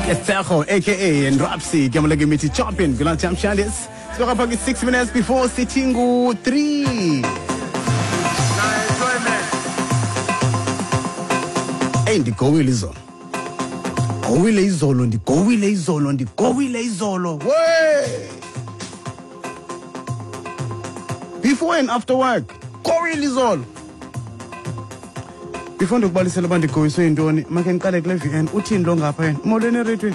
Tejo, aka and Rapsy, Gamalagi Miti Chopping, Gulantam Shandis. So up 6 minutes before Sitingu 3. Hey, the Gowil is on. Gowil is on, the Gowil is on, the Gowil is on. Way! Before and after work, Gowil is on. Before the ball is about the Gowil, so in Donny, Macan Kalek Levy and Utin long up and more than a retreat.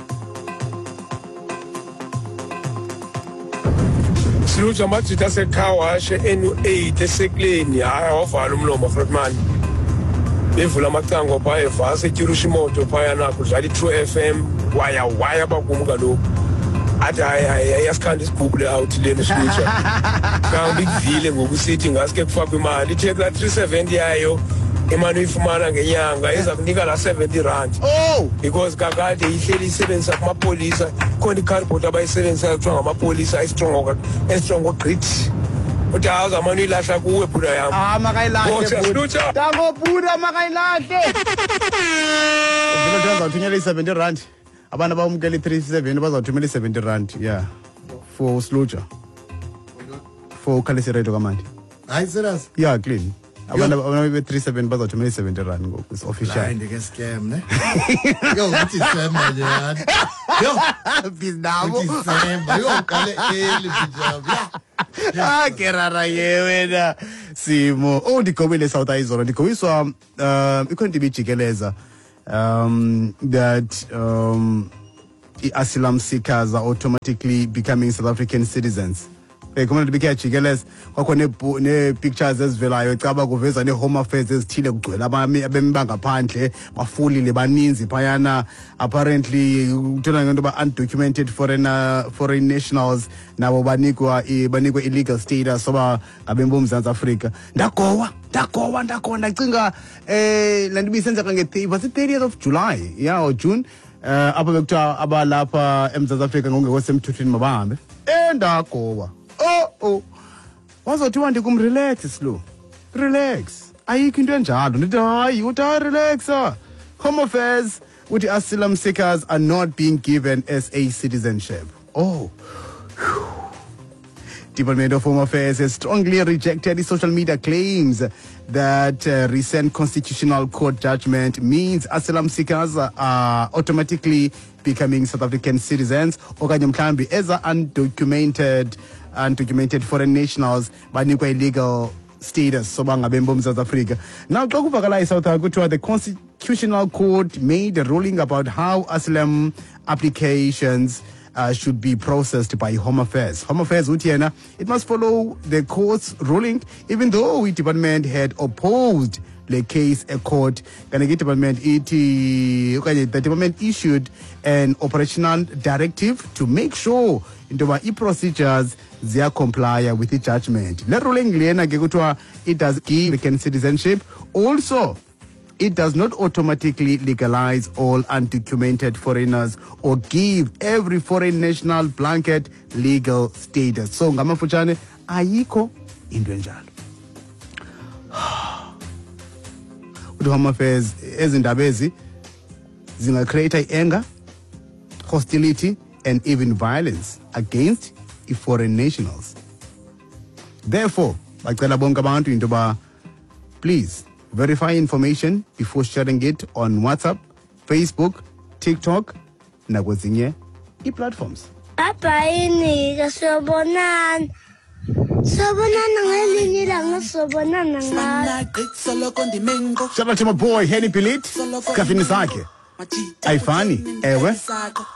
Sluja machita se kawa she NU8 esekleni offer umlomo Fredman bevula amacango pha evase Kirushimoto phaya na kudlala True FM waya bakumuka lo athi ayasikanda isibhubule out leni Sluja kanti kuvile ngokusithi ngaske kufakwa imali ithe la 370 yayo imali uyifumana ngenyanga eza kunika la 70 rand because kakade ihleli isebenza kumapolisa khona icarport abayisebenzisa kuthiwa ngamapolisa strong grit uthi awuza manje ilahla kuwe bhuda yami Makayilahle bhuda dango bhuda makayilahle uvela uzawuthunyela i70 rand abantu abamukela i370 bazawuthumela i70 rand yeah for Sluja for Khalisi radio kamandi hayi serious yeah clean abantu be37 bazawuthumela i70 rand ngoku is official hayi ndike scam ne yo ngathi scam manje yani yo biznabo yo qale eli bijaba kerara yewena simo ndikobile South Izolo ndikowiswa ikhonto ibijikeleza that asylum seekers are automatically becoming South African citizens. Community bikejikeleza kwakho ne pictures ezivelayo ecaba kuveza ne home affairs ezithile kugcwele abemi bangaphandle bafulile baninzi phayana apparently uthola ngento ba undocumented foreign nationals nabo banikwa illegal status soba ngabembo uMzantsi Afrika ndagowa ndacinga lanto bisenzeka nge-30th of July yeah or June apha bekuthiwa abalapha eMzantsi Afrika ngongekho semthethweni mabahambe ndagowa wazothiwa ndikumrelax Slu relax ayikho into enjalo ndithi hayi uthi relaxa Home Affairs uthi asylum seekers are not being given SA citizenship. Department of Home Affairs has strongly rejected the social media claims that recent Constitutional Court judgment means asylum seekers are automatically becoming South African citizens okanye mhlambi as undocumented foreign nationals banikwa illegal status soba ngabembo uMzantsi Afrika. Now xa kuvakala eSouth Africa, the Constitutional Court made a ruling about how asylum applications should be processed by Home Affairs. Home Affairs utiena it must follow the court's ruling even though the department had opposed the case. A court the department issued an operational directive to make sure into procedures they comply with the judgment. The ruling it does give African citizenship. Also, it does not automatically legalize all undocumented foreigners or give every foreign national blanket legal status. So ngamafuchane ayiko into enjalo. Home Affairs ezindaba ezi zinga create anger, hostility and even violence against foreign nationals. Therefore, bacela bonke abantu into ba please verify information before sharing it on WhatsApp, Facebook, TikTok, na kwezinye platforms. Abayini kasobonana. Sobonana ngelinye ilanga sobonana Shout out to my boy Henny Pilit, kafini zake. Aifani, ewe.